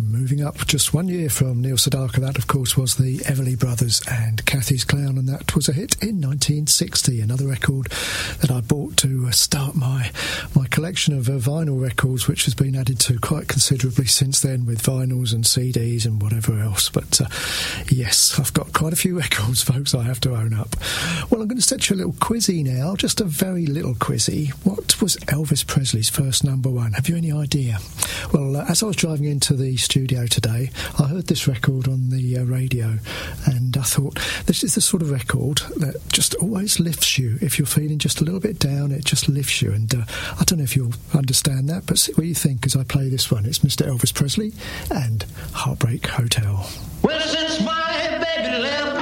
moving up just 1 year from Neil Sedaka. That, of course, was the Everly Brothers and Cathy's Clown, and that was a hit in 1960. Another record that I bought to start my collection of vinyl records, which has been added to quite considerably since then with vinyls and CDs and whatever else. But yes, I've got quite a few records, folks, I have to own up. Well, I'm going to set you a little quizzy now, just a very little quizzy. What was Elvis Presley's first number one? Have you any idea? Well, as I was driving into the studio today, I heard this record on the radio, and I thought, this is the sort of record that just always lifts you. If you're feeling just a little bit down, it just lifts you. And I don't know if you'll understand that, but see what you think as I play this one. It's Mr. Elvis Presley and Heartbreak Hotel. Well, since my baby left